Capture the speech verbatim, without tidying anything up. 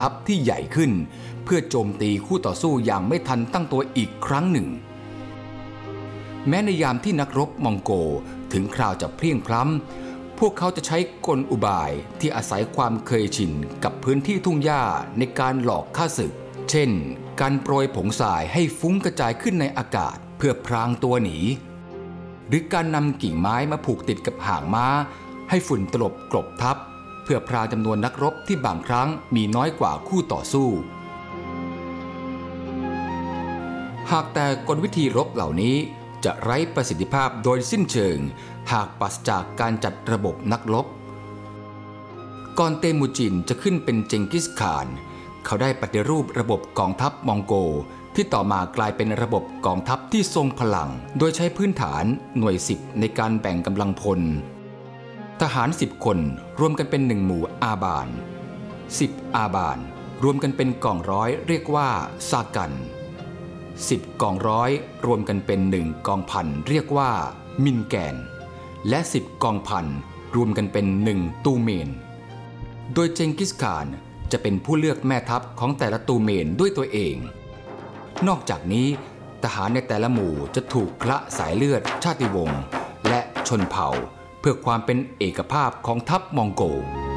ทัพที่ใหญ่ขึ้นเพื่อโจมตีคู่ต่อสู้อย่างไม่ทันตั้งตัวอีกครั้งหนึ่งแม้ในยามที่นักรบมองโกถึงคราวจะเพลียงพล้ำพวกเขาจะใช้กลอุบายที่อาศัยความเคยชินกับพื้นที่ทุ่งหญ้าในการหลอกฆ่าศึกเช่นการโปรยผงทรายให้ฟุ้งกระจายขึ้นในอากาศเพื่อพรางตัวหนีหรือการนำกิ่งไม้มาผูกติดกับหางม้าให้ฝุ่นตลบกลบทับเพื่อพรางจำนวนนักรบที่บางครั้งมีน้อยกว่าคู่ต่อสู้หากแต่กลวิธีรบเหล่านี้จะไร้ประสิทธิภาพโดยสิ้นเชิงหากปราศจากการจัดระบบนักรบก่อนเตมูจินจะขึ้นเป็นเจงกิสข่านเขาได้ปฏิรูประบบกองทัพมองโกที่ต่อมากลายเป็นระบบกองทัพที่ทรงพลังโดยใช้พื้นฐานหน่วยสิบในการแบ่งกำลังพลทหารสิบคนรวมกันเป็นหนึ่งหมู่อาบานสิบอาบานรวมกันเป็นกองร้อยเรียกว่าซากันสิบกองร้อยรวมกันเป็นหนึ่งกองพันเรียกว่ามินแกนและสิบกองพันรวมกันเป็นหนึ่งตูเมนโดยเจงกิสข่านจะเป็นผู้เลือกแม่ทัพของแต่ละตูเมนด้วยตัวเองนอกจากนี้ทหารในแต่ละหมู่จะถูกคละสายเลือดชาติวงศ์และชนเผ่าเพื่อความเป็นเอกภาพของทัพมองโก